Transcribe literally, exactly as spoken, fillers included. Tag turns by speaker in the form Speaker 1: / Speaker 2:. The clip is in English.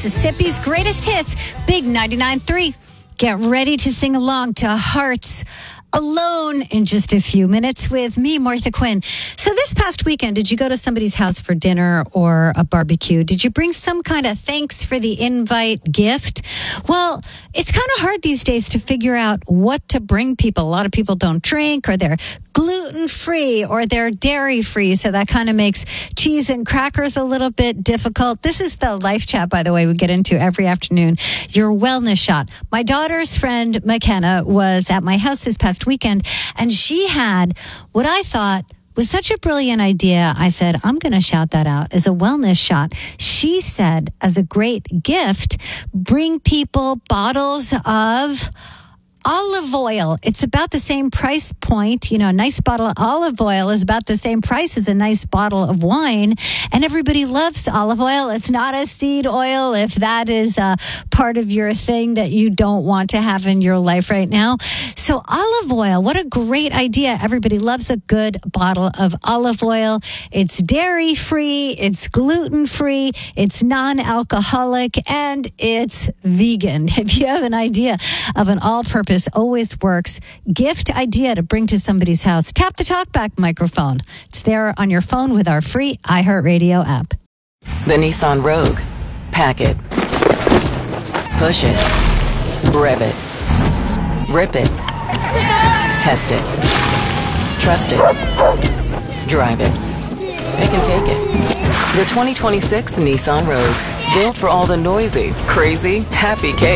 Speaker 1: Mississippi's greatest hits, Big ninety-nine point three. Get ready to sing along to Hearts Alone in just a few minutes with me, Martha Quinn. So this past weekend, did you go to somebody's house for dinner or a barbecue? Did you bring some kind of thanks for the invite gift? Well, it's kind of hard these days to figure out what to bring people. A lot of people don't drink, or they're gluten-free, or they're dairy-free. So that kind of makes cheese and crackers a little bit difficult. This is the Life Chat, by the way, we get into every afternoon. Your wellness shot. My daughter's friend, McKenna, was at my house this past weekend, and she had what I thought was such a brilliant idea. I said, I'm going to shout that out as a wellness shot. She said, as a great gift, bring people bottles of olive oil. It's about the same price point. You know, a nice bottle of olive oil is about the same price as a nice bottle of wine. And everybody loves olive oil. It's not a seed oil if that is a part of your thing that you don't want to have in your life right now. So olive oil, what a great idea. Everybody loves a good bottle of olive oil. It's dairy-free, it's gluten-free, it's non-alcoholic, and it's vegan. If you have an idea of an all-purpose, always works gift idea to bring to somebody's house, tap the talkback microphone. It's there on your phone with our free iHeartRadio app.
Speaker 2: The Nissan Rogue. Pack it. Push it. Rev it. Rip it. Test it. Trust it. Drive it. Pick and take it. The twenty twenty-six Nissan Rogue. Built for all the noisy, crazy, happy kids.